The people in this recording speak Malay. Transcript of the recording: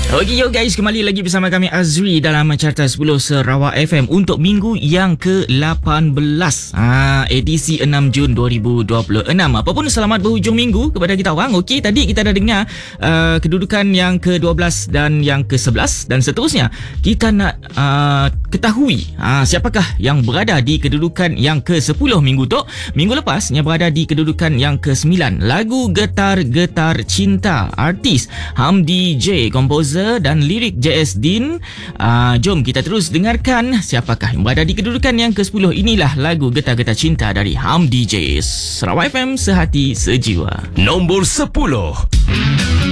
Okey yo guys, kembali lagi bersama kami Azri dalam Carta 10 Sarawak FM untuk minggu yang ke-18, edisi 6 Jun 2026. Apapun selamat berhujung minggu kepada kita orang. Okey, tadi kita dah dengar kedudukan yang ke-12 dan yang ke-11 dan seterusnya. Kita nak ketahui siapakah yang berada di kedudukan yang ke-10 minggu tu. Minggu lepas yang berada di kedudukan yang ke-9, lagu Getar-Getar Cinta, artis Hamdi J, komposer dan lirik JS Din. Jom kita terus dengarkan siapakah yang berada di kedudukan yang ke-10. Inilah lagu Getar-Getar Cinta dari Hamdi J. Sarawak FM, sehati sejiwa. Nombor 10.